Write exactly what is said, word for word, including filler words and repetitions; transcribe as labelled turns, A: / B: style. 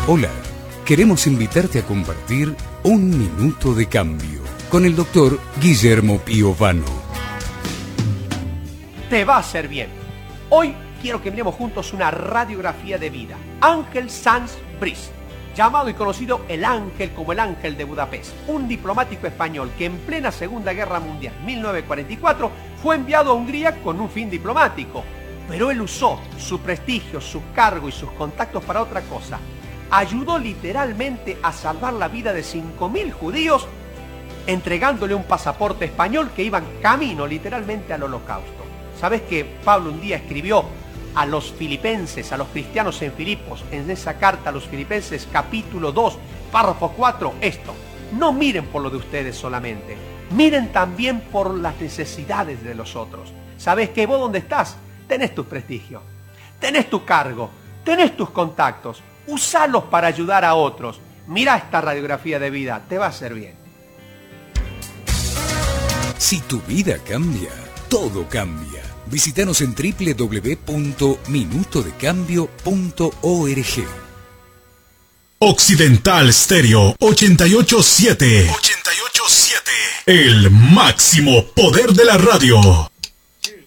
A: Hola, queremos invitarte a compartir Un Minuto de Cambio con el doctor Guillermo Piovano.
B: Te va a hacer bien. Hoy quiero que miremos juntos una radiografía de vida. Ángel Sanz Briz, llamado y conocido el Ángel como el Ángel de Budapest, un diplomático español que en plena Segunda Guerra Mundial, mil novecientos cuarenta y cuatro, fue enviado a Hungría con un fin diplomático. Pero él usó su prestigio, su cargo y sus contactos para otra cosa. Ayudó literalmente a salvar la vida de cinco mil judíos, entregándole un pasaporte español que iban camino literalmente al holocausto. ¿Sabes que Pablo un día escribió a los filipenses, a los cristianos en Filipos, en esa carta a los filipenses, capítulo dos, párrafo cuatro, esto: no miren por lo de ustedes solamente, miren también por las necesidades de los otros. ¿Sabes que vos dónde estás? Tenés tu prestigio, tenés tu cargo, tenés tus contactos, usalos para ayudar a otros. Mira esta radiografía de vida, te va a hacer bien.
A: Si tu vida cambia, todo cambia. Visítanos en doble u doble u doble u punto minuto de cambio punto org.
C: Occidental Stereo ochenta y ocho punto siete. ochenta y ocho punto siete. El máximo poder de la radio.